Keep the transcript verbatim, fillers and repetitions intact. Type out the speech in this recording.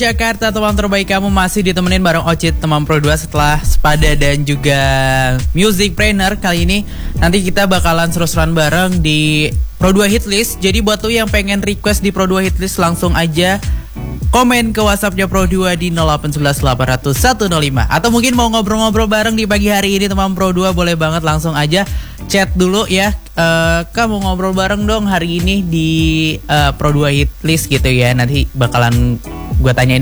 Jakarta, teman terbaik kamu masih ditemenin bareng Ocit, teman Pro dua setelah Spada dan juga Music Trainer. Kali ini nanti kita bakalan seru-seruan bareng di Pro dua Hitlist. Jadi buat lu yang pengen request di Pro dua Hitlist, langsung aja komen ke WhatsAppnya Pro dua di nol delapan satu satu delapan nol nol satu nol lima. Atau mungkin mau ngobrol-ngobrol bareng di pagi hari ini teman Pro dua, boleh banget langsung aja chat dulu ya. Uh, kamu ngobrol bareng dong hari ini di uh, Pro dua Hitlist gitu ya. Nanti bakalan gue tanyain